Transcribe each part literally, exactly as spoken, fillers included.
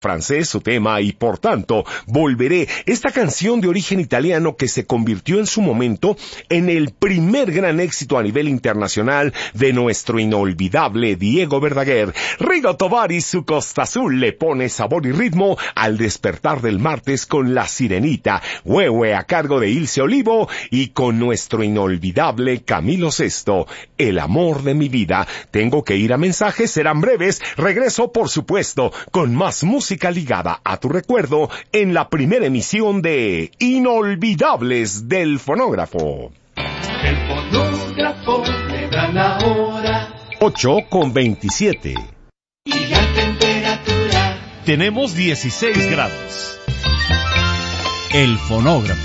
francés su tema y por tanto Volveré, esta canción de origen italiano que se convirtió en su momento en el primer gran éxito a nivel internacional de nuestro inolvidable Diego Verdaguer. Rigo Tovar y su Costa Azul le pone sabor y ritmo al despertar del martes con La Sirenita, Huehue a cargo de Ilse Olivo y con nuestro inolvidable Camilo Sesto, El amor de mi vida. Tengo que ir a mensajes, serán breves, regreso por supuesto con más música ligada a tu recuerdo en la primera emisión de Inolvidables del Fonógrafo. El fonógrafo le da la hora. ocho con veintisiete. Y la temperatura. Tenemos dieciséis grados. El fonógrafo.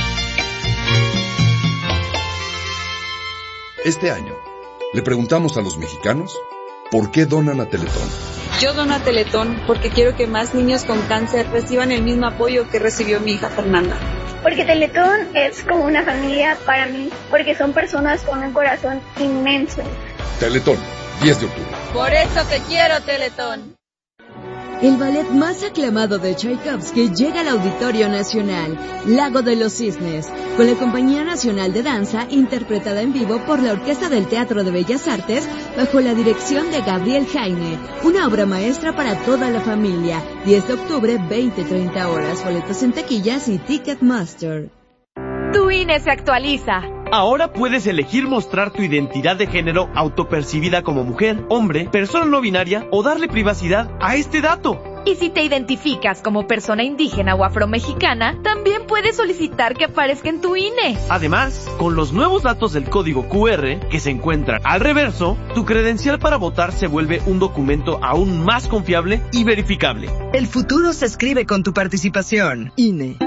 Este año, le preguntamos a los mexicanos por qué donan a Teletón. Yo dono a Teletón porque quiero que más niños con cáncer reciban el mismo apoyo que recibió mi hija Fernanda. Porque Teletón es como una familia para mí, porque son personas con un corazón inmenso. Teletón, diez de octubre. Por eso te quiero, Teletón. El ballet más aclamado de Tchaikovsky llega al Auditorio Nacional, Lago de los Cisnes, con la Compañía Nacional de Danza, interpretada en vivo por la Orquesta del Teatro de Bellas Artes, bajo la dirección de Gabriel Jaime. Una obra maestra para toda la familia. diez de octubre, veinte treinta horas. Boletos en taquillas y Ticketmaster. Tu I N E se actualiza. Ahora puedes elegir mostrar tu identidad de género autopercibida como mujer, hombre, persona no binaria o darle privacidad a este dato. Y si te identificas como persona indígena o afromexicana, también puedes solicitar que aparezca en tu I N E. Además, con los nuevos datos del código Q R que se encuentran al reverso, tu credencial para votar se vuelve un documento aún más confiable y verificable. El futuro se escribe con tu participación. I N E.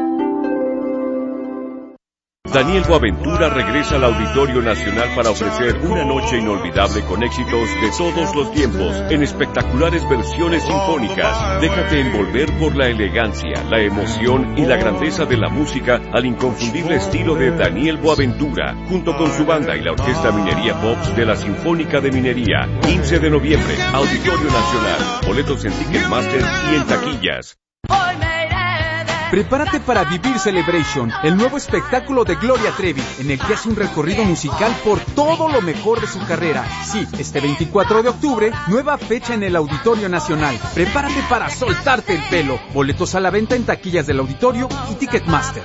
Daniel Boaventura regresa al Auditorio Nacional para ofrecer una noche inolvidable con éxitos de todos los tiempos, en espectaculares versiones sinfónicas. Déjate envolver por la elegancia, la emoción y la grandeza de la música al inconfundible estilo de Daniel Boaventura, junto con su banda y la Orquesta Minería Pops de la Sinfónica de Minería. quince de noviembre, Auditorio Nacional. Boletos en Ticketmaster y en taquillas. Prepárate para vivir Celebration, el nuevo espectáculo de Gloria Trevi, en el que hace un recorrido musical por todo lo mejor de su carrera. Sí, este veinticuatro de octubre, nueva fecha en el Auditorio Nacional. Prepárate para soltarte el pelo. Boletos a la venta en taquillas del Auditorio y Ticketmaster.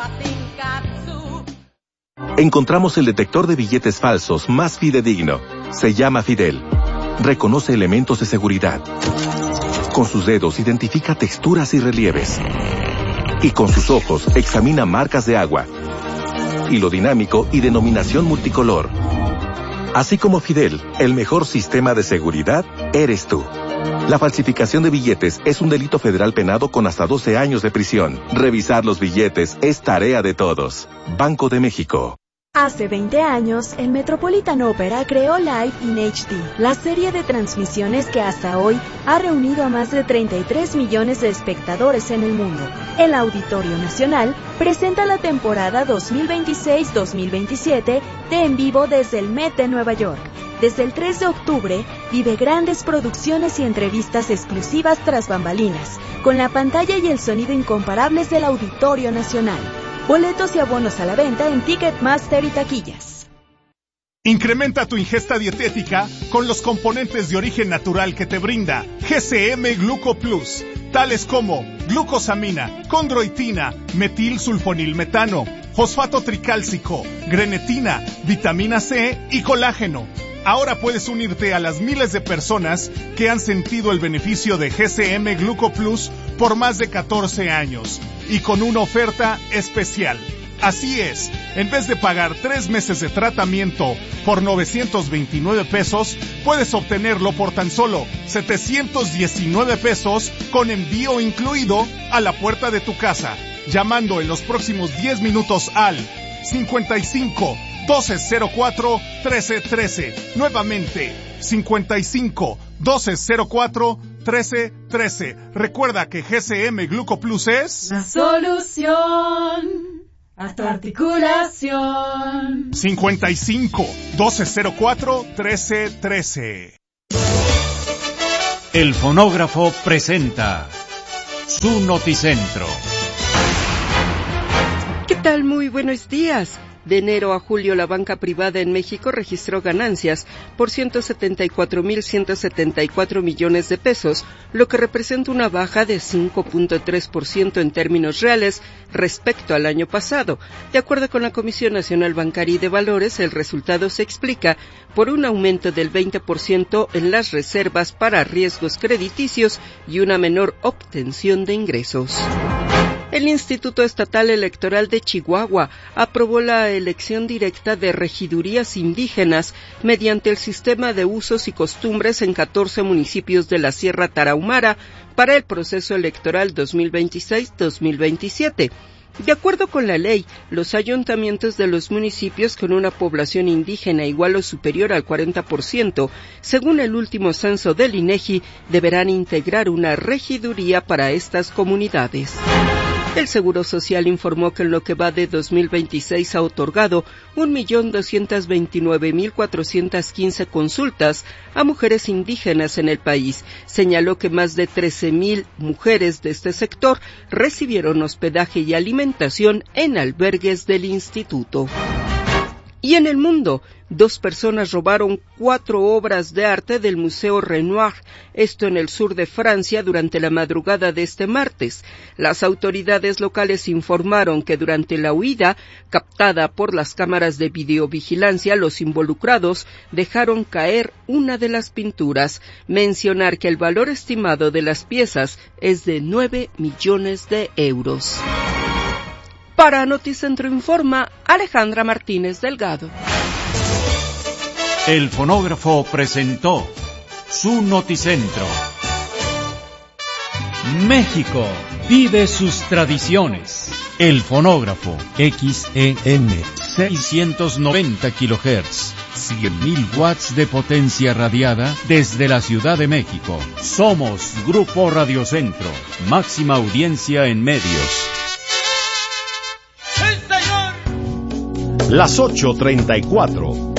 Encontramos el detector de billetes falsos más fidedigno. Se llama Fidel. Reconoce elementos de seguridad. Con sus dedos identifica texturas y relieves. Y con sus ojos examina marcas de agua, hilo dinámico y denominación multicolor. Así como Fidel, el mejor sistema de seguridad eres tú. La falsificación de billetes es un delito federal penado con hasta doce años de prisión. Revisar los billetes es tarea de todos. Banco de México. Hace veinte años, el Metropolitan Opera creó Live in H D, la serie de transmisiones que hasta hoy ha reunido a más de treinta y tres millones de espectadores en el mundo. El Auditorio Nacional presenta la temporada dos mil veintiséis dos mil veintisiete de En Vivo desde el Met de Nueva York. Desde el tres de octubre, vive grandes producciones y entrevistas exclusivas tras bambalinas, con la pantalla y el sonido incomparables del Auditorio Nacional. Boletos y abonos a la venta en Ticketmaster y taquillas. Incrementa tu ingesta dietética con los componentes de origen natural que te brinda G C M Gluco Plus, tales como glucosamina, condroitina, metilsulfonilmetano, fosfato tricálcico, grenetina, vitamina C y colágeno. Ahora puedes unirte a las miles de personas que han sentido el beneficio de G C M Gluco Plus por más de catorce años y con una oferta especial. Así es, en vez de pagar tres meses de tratamiento por novecientos veintinueve pesos, puedes obtenerlo por tan solo setecientos diecinueve pesos con envío incluido a la puerta de tu casa, llamando en los próximos diez minutos al cincuenta y cinco, doce cero cuatro, trece trece. Nuevamente, cincuenta y cinco, doce cero cuatro, trece trece. Recuerda que G C M Gluco Plus es la solución a tu articulación. cincuenta y cinco, doce cero cuatro, trece trece. El fonógrafo presenta Su Noticentro. ¿Qué tal? Muy buenos días. De enero a julio, la banca privada en México registró ganancias por ciento setenta y cuatro mil ciento setenta y cuatro millones de pesos, lo que representa una baja de cinco punto tres por ciento en términos reales respecto al año pasado. De acuerdo con la Comisión Nacional Bancaria y de Valores, el resultado se explica por un aumento del veinte por ciento en las reservas para riesgos crediticios y una menor obtención de ingresos. El Instituto Estatal Electoral de Chihuahua aprobó la elección directa de regidurías indígenas mediante el sistema de usos y costumbres en catorce municipios de la Sierra Tarahumara para el proceso electoral dos mil veintiséis dos mil veintisiete. De acuerdo con la ley, los ayuntamientos de los municipios con una población indígena igual o superior al cuarenta por ciento, según el último censo del INEGI, deberán integrar una regiduría para estas comunidades. El Seguro Social informó que en lo que va de dos mil veintiséis ha otorgado un millón doscientos veintinueve mil cuatrocientas quince consultas a mujeres indígenas en el país. Señaló que más de trece mil mujeres de este sector recibieron hospedaje y alimentación en albergues del instituto. Y en el mundo, dos personas robaron cuatro obras de arte del Museo Renoir, esto en el sur de Francia, durante la madrugada de este martes. Las autoridades locales informaron que durante la huida, captada por las cámaras de videovigilancia, los involucrados dejaron caer una de las pinturas. Mencionar que el valor estimado de las piezas es de nueve millones de euros. Para Noticentro informa Alejandra Martínez Delgado. El fonógrafo presentó Su Noticentro. México vive sus tradiciones. El fonógrafo X E M seiscientos noventa kilohertz, cien mil watts de potencia radiada desde la Ciudad de México. Somos Grupo Radiocentro, máxima audiencia en medios. Las ocho treinta y cuatro.